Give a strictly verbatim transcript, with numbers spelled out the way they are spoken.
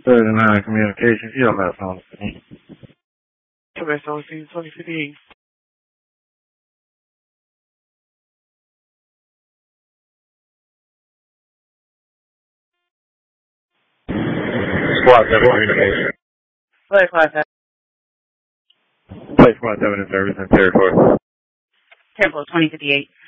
thirty-nine Communications, you don't have phone. Quebec seventeen, twenty fifty-eight. Squad seven Communications. Flight five seven. Play Squad seven in service in territory. Temple twenty fifty-eight.